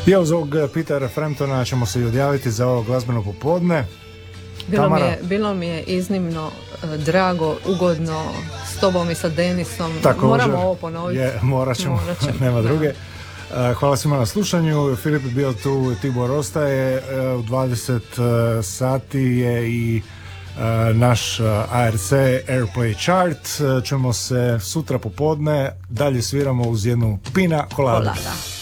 Ja uz ovog Petera Framptona ćemo se i odjaviti za ovo glazbeno popodne. Bilo mi je iznimno drago, ugodno s tobom i sa Denisom. Također, moramo ovo ponoviti. Morat ćemo. Nema druge. Hvala svima na slušanju. Filip je bio tu, Tibor ostaje. U 20 sati je i naš ARC Airplay Chart. Čujemo se sutra popodne. Dalje sviramo uz jednu Pina Colada.